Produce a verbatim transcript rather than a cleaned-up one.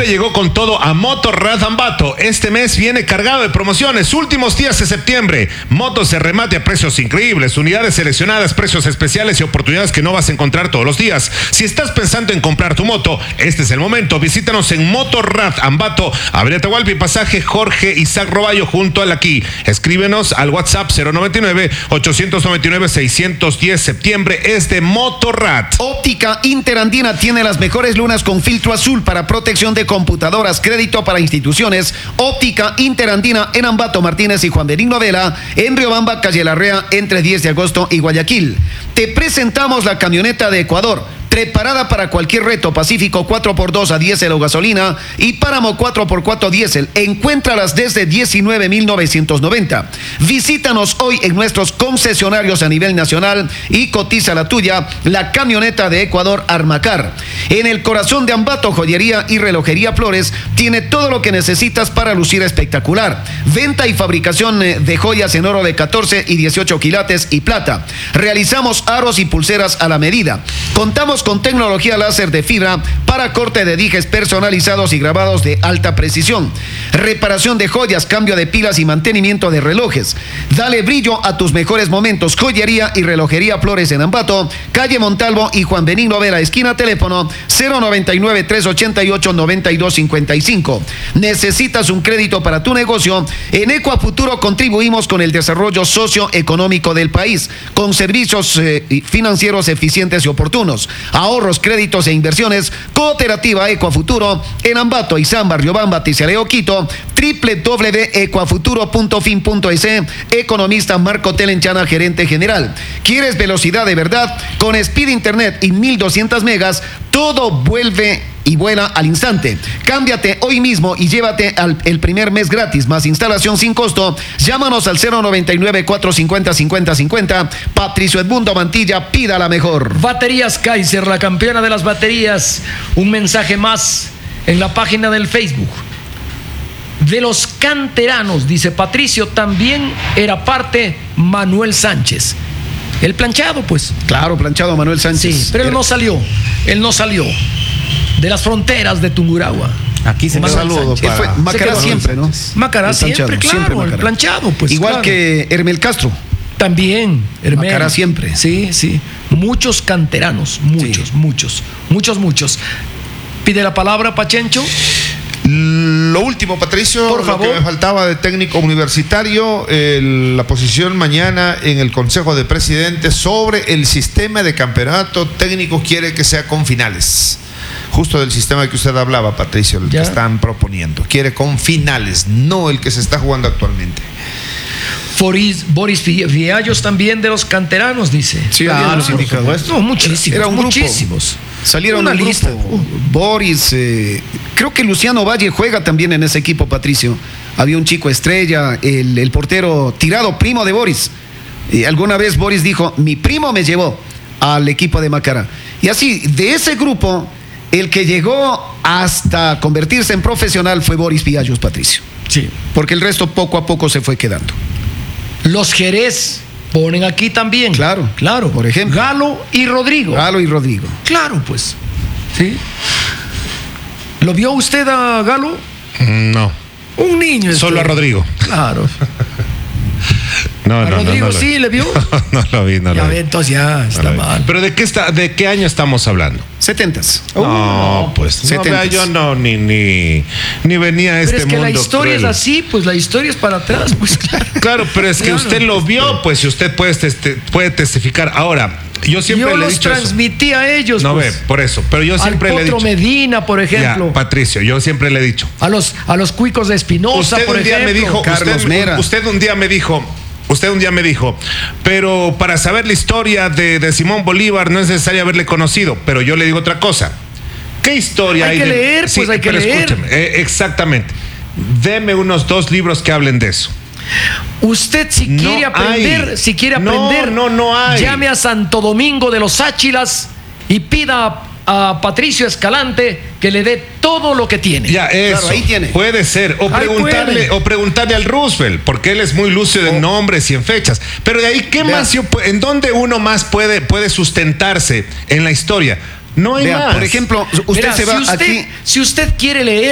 septiembre llegó con todo a Motorrad Ambato. Este mes viene cargado de promociones. Últimos días de septiembre. Motos de remate a precios increíbles, unidades seleccionadas, precios especiales y oportunidades que no vas a encontrar todos los días. Si estás pensando en comprar tu moto, este es el momento. Visítanos en Motorrad Ambato, Avenida Atahualpa, pasaje Jorge Isaac Roballo, junto al aquí. Escríbenos al WhatsApp cero noventa y nueve, ochocientos noventa y nueve, seiscientos diez. Septiembre es de Motorrad. Óptica Interandina tiene las mejores lunas con filtro azul para protección de computadoras, crédito para instituciones. Óptica Interandina en Ambato, Martínez y Juan Benigno Vela, en Riobamba, Calle Larrea, entre diez de agosto y Guayaquil. Te presentamos la camioneta de Ecuador, preparada para cualquier reto. Pacífico cuatro por dos a diésel o gasolina y Páramo cuatro por cuatro diésel. Encuéntralas desde diecinueve mil novecientos noventa. Visítanos hoy en nuestros concesionarios a nivel nacional y cotiza la tuya, la camioneta de Ecuador Armacar. En el corazón de Ambato, joyería y relojería Flores tiene todo lo que necesitas para lucir espectacular. Venta y fabricación de joyas en oro de catorce y dieciocho quilates y plata. Realizamos aros y pulseras a la medida. Contamos con tecnología láser de fibra para corte de dijes personalizados y grabados de alta precisión. Reparación de joyas, cambio de pilas y mantenimiento de relojes. Dale brillo a tus mejores momentos. Joyería y relojería Flores en Ambato, calle Montalvo y Juan Benigno Vera, esquina, teléfono cero noventa y nueve, trescientos ochenta y ocho, noventa y dos cincuenta y cinco. ¿Necesitas un crédito para tu negocio? En Ecuafuturo contribuimos con el desarrollo socioeconómico del país, con servicios eh, financieros eficientes y oportunos. Ahorros, créditos e inversiones. Cooperativa Ecuafuturo en Ambato, Izamba, Riobamba, Tizareo, Quito. doble u doble u doble u punto ecuafuturo punto fin punto es. Economista Marco Telenchana, gerente general. ¿Quieres velocidad de verdad? Con Speed Internet y mil doscientos megas, todo vuelve y vuela al instante. Cámbiate hoy mismo y llévate al, el primer mes gratis, más instalación sin costo. Llámanos al cero noventa y nueve, cuatrocientos cincuenta, cincuenta cincuenta. Patricio Edmundo Mantilla, pida la mejor. Baterías Kaiser, la campeona de las baterías. Un mensaje más en la página del Facebook. De los canteranos, dice Patricio, también era parte Manuel Sánchez. El planchado, pues. Claro, planchado Manuel Sánchez. Sí, pero él no salió. Él no salió de las fronteras de Tungurahua. Aquí se me saludo para... Fue Macará siempre, ¿no? Macará siempre, claro, siempre Macará. El planchado, pues. Igual claro. que Hermel Castro. También, Hermel. Macará siempre. Sí, sí. Muchos canteranos, muchos, sí. muchos, muchos, muchos. Pide la palabra, Pachencho. Lo último, Patricio, por favor. Lo que me faltaba de técnico universitario, el, la posición mañana en el Consejo de Presidentes sobre el sistema de campeonato técnico. Quiere que sea con finales. Justo del sistema que usted hablaba, Patricio, el ¿Ya? que están proponiendo. Quiere con finales, no el que se está jugando actualmente. Boris, Boris Fiallos también de los canteranos, dice. Sí, claro, los indicadores. No, muchísimos. Era un muchísimos. Grupo. Salieron una lista. Grupo. Boris, eh, creo que Luciano Valle juega también en ese equipo, Patricio. Había un chico estrella, el, el portero tirado, primo de Boris. Y alguna vez Boris dijo, mi primo me llevó al equipo de Macará. Y así, de ese grupo, el que llegó hasta convertirse en profesional fue Boris Fiallos, Patricio. Sí. Porque el resto poco a poco se fue quedando. Los Jerez ponen aquí también. Claro, claro. Por ejemplo. Galo y Rodrigo. Galo y Rodrigo. Claro, pues. ¿Sí? ¿Lo vio usted a Galo? No. Un niño. Solo este. a Rodrigo. Claro. No, ¿A no, Rodrigo no, no, sí le vio? No, no lo vi, no ya lo vi. Entonces ya está no mal. ¿Pero de qué está, de qué año estamos hablando? Setentas. No, no, pues no, vea, yo no ni ni ni venía a este mundo. Pero es que la historia cruel. es así, pues la historia es para atrás, pues claro. Claro, pero es que claro. usted lo vio, pues si usted puede teste, puede testificar. Ahora, yo siempre yo le he los dicho transmití eso. a ellos. No pues, ve, por eso. Pero yo siempre al le he dicho. Potro Medina, por ejemplo. Ya, Patricio, yo siempre le he dicho. A los a los cuicos de Espinosa, usted por un día ejemplo. me dijo, Carlos usted, Mera. usted un día me dijo. Usted un día me dijo, pero para saber la historia de, de Simón Bolívar no es necesario haberle conocido. Pero yo le digo otra cosa. ¿Qué historia hay? Hay que de... leer, sí, pues hay que pero leer. Escúcheme, eh, exactamente. Deme unos dos libros que hablen de eso. Usted si No quiere aprender, hay. si quiere No, aprender, no, no hay. llame a Santo Domingo de los Áchilas y pida a Patricio Escalante que le dé todo lo que tiene. Ya, eso. Claro, ahí tiene. Puede ser. O Ahí preguntarle, puede. o preguntarle al Roosevelt, porque él es muy lúcido en nombres y en fechas. Pero de ahí, ¿qué Vea. más? Yo, ¿en dónde uno más puede, puede sustentarse en la historia? No hay Vea, más. por ejemplo, usted Verá, se va si usted, aquí. si usted quiere leer